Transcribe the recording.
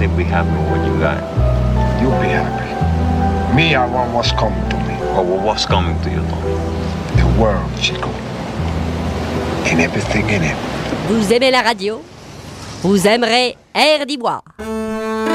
say be happy with what you got. You'll be happy. Me, I want what's coming to me. Oh, well, what's coming to you, Tony? The world, Chico. And everything in it. Vous aimez la radio? Vous aimerez Air d'Ivoire.